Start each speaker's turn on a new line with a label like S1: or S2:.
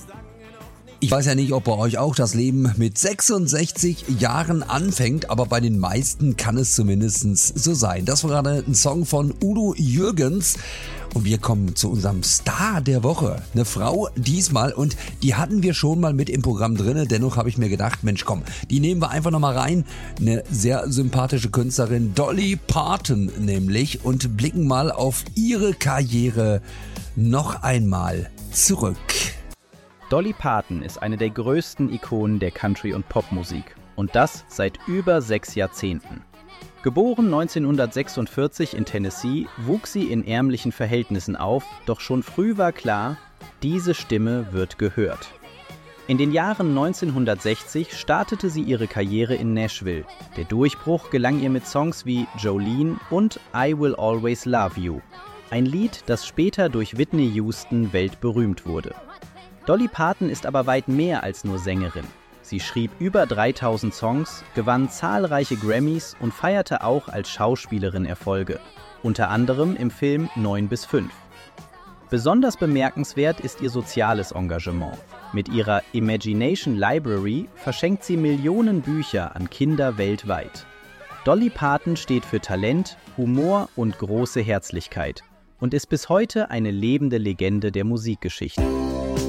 S1: Ich weiß ja nicht, ob bei euch auch das Leben mit 66 Jahren anfängt, aber bei den meisten kann es zumindest so sein. Das war gerade ein Song von Udo Jürgens und wir kommen zu unserem Star der Woche. Eine Frau diesmal und die hatten wir schon mal mit im Programm drinne. Dennoch habe ich mir gedacht, Mensch komm, die nehmen wir einfach nochmal rein. Eine sehr sympathische Künstlerin, Dolly Parton nämlich, und blicken mal auf ihre Karriere noch einmal zurück.
S2: Dolly Parton ist eine der größten Ikonen der Country- und Popmusik. Und das seit über 6 Jahrzehnten. Geboren 1946 in Tennessee, wuchs sie in ärmlichen Verhältnissen auf, doch schon früh war klar, diese Stimme wird gehört. In den Jahren 1960 startete sie ihre Karriere in Nashville. Der Durchbruch gelang ihr mit Songs wie Jolene und I Will Always Love You. Ein Lied, das später durch Whitney Houston weltberühmt wurde. Dolly Parton ist aber weit mehr als nur Sängerin. Sie schrieb über 3000 Songs, gewann zahlreiche Grammys und feierte auch als Schauspielerin Erfolge, unter anderem im Film 9 bis 5. Besonders bemerkenswert ist ihr soziales Engagement. Mit ihrer Imagination Library verschenkt sie Millionen Bücher an Kinder weltweit. Dolly Parton steht für Talent, Humor und große Herzlichkeit und ist bis heute eine lebende Legende der Musikgeschichte.